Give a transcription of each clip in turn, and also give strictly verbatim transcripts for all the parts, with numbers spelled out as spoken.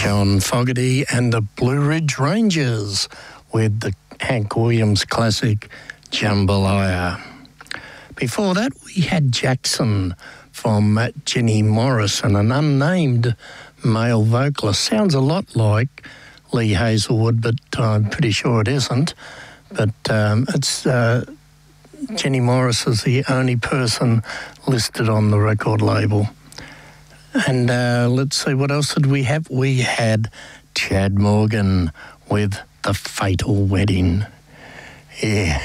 John Fogerty and the Blue Ridge Rangers with the Hank Williams classic Jambalaya. Before that, we had Jackson from Jenny Morrison, an unnamed male vocalist. Sounds a lot like Lee Hazelwood, but I'm pretty sure it isn't. But um, it's uh, Jenny Morris is the only person listed on the record label. And uh, let's see, what else did we have? We had Chad Morgan with The Fatal Wedding. Yeah.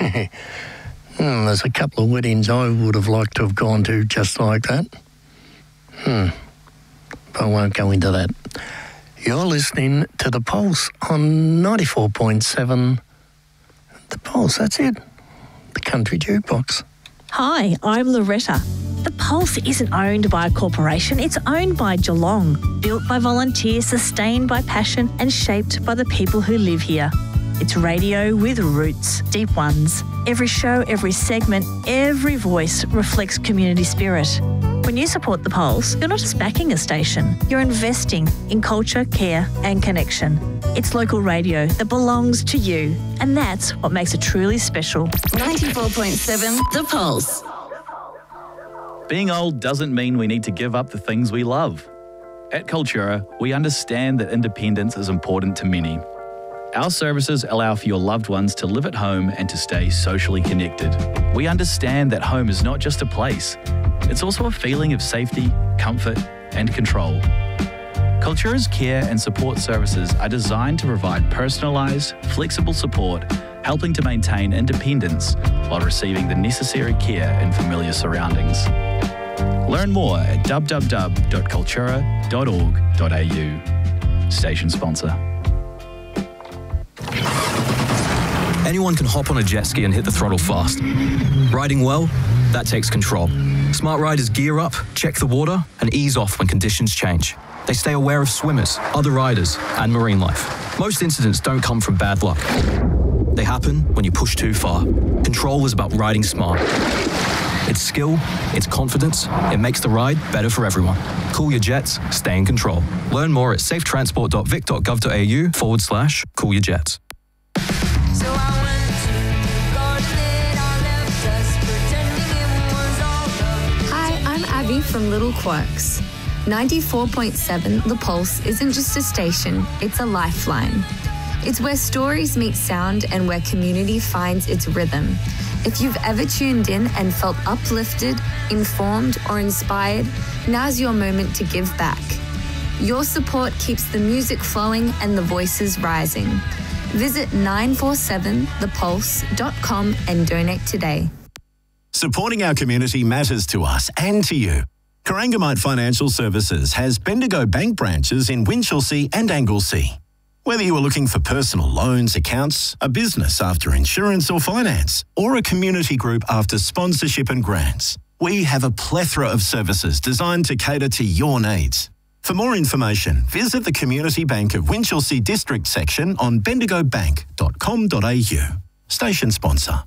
hmm, there's a couple of weddings I would have liked to have gone to just like that. Hmm. But I won't go into that. You're listening to The Pulse on ninety-four point seven. The Pulse, that's it. The Country Jukebox. Hi, I'm Loretta. The Pulse isn't owned by a corporation, it's owned by Geelong. Built by volunteers, sustained by passion and shaped by the people who live here. It's radio with roots, deep ones. Every show, every segment, every voice reflects community spirit. When you support The Pulse, you're not just backing a station, you're investing in culture, care and connection. It's local radio that belongs to you, and that's what makes it truly special. ninety-four point seven The Pulse. Being old doesn't mean we need to give up the things we love. At Cultura, we understand that independence is important to many. Our services allow for your loved ones to live at home and to stay socially connected. We understand that home is not just a place, it's also a feeling of safety, comfort, and control. Cultura's care and support services are designed to provide personalised, flexible support, helping to maintain independence while receiving the necessary care in familiar surroundings. Learn more at w w w dot cultura dot org dot a u. Station sponsor. Anyone can hop on a jet ski and hit the throttle fast. Riding well, that takes control. Smart riders gear up, check the water, and ease off when conditions change. They stay aware of swimmers, other riders, and marine life. Most incidents don't come from bad luck. They happen when you push too far. Control is about riding smart. It's skill, it's confidence, it makes the ride better for everyone. Cool your jets, stay in control. Learn more at safetransport dot vic dot gov dot a u forward slash cool your jets. So I went to the garden and I left us pretending it was all love. Hi, I'm Abby from Little Quirks. ninety-four point seven The Pulse isn't just a station, it's a lifeline. It's where stories meet sound and where community finds its rhythm. If you've ever tuned in and felt uplifted, informed, or inspired, now's your moment to give back. Your support keeps the music flowing and the voices rising. Visit nine four seven the pulse dot com and donate today. Supporting our community matters to us and to you. Corangamite Financial Services has Bendigo Bank branches in Winchelsea and Anglesea. Whether you are looking for personal loans, accounts, a business after insurance or finance, or a community group after sponsorship and grants, we have a plethora of services designed to cater to your needs. For more information, visit the Community Bank of Winchelsea District section on bendigo bank dot com dot a u. Station sponsor.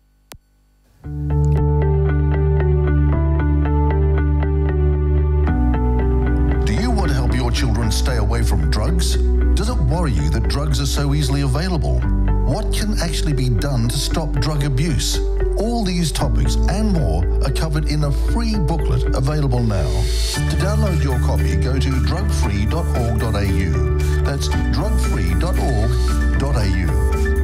Do you want to help your children stay away from drugs? Does it worry you that drugs are so easily available? What can actually be done to stop drug abuse? All these topics and more are covered in a free booklet available now. To download your copy, go to drug free dot org dot a u. That's drug free dot org dot a u.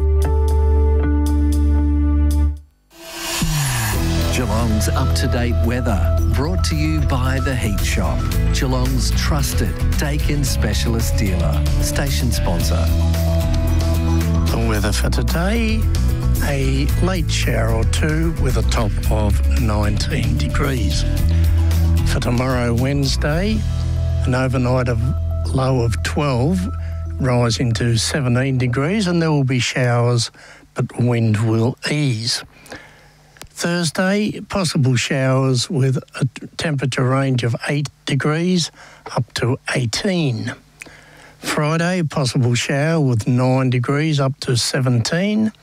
Geelong's up-to-date weather, brought to you by The Heat Shop, Geelong's trusted Dakin specialist dealer. Station sponsor. The weather for today, a late shower or two with a top of nineteen degrees. For tomorrow, Wednesday, an overnight of low of twelve, rising to seventeen degrees, and there will be showers, but wind will ease. Thursday, possible showers with a temperature range of eight degrees up to eighteen. Friday, possible shower with nine degrees up to seventeen.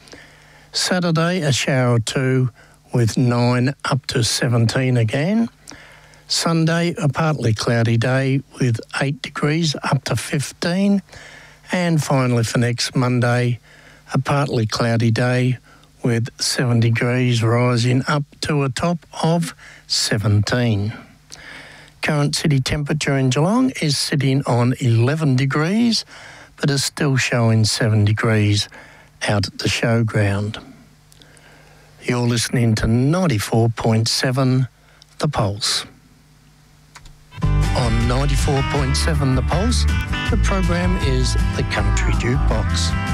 Saturday, a shower or two with nine up to seventeen again. Sunday, a partly cloudy day with eight degrees up to fifteen. And finally for next Monday, a partly cloudy day with seven degrees rising up to a top of seventeen. Current city temperature in Geelong is sitting on eleven degrees, but is still showing seven degrees out at the showground. You're listening to ninety-four point seven The Pulse. On ninety-four point seven The Pulse, the program is The Country Jukebox.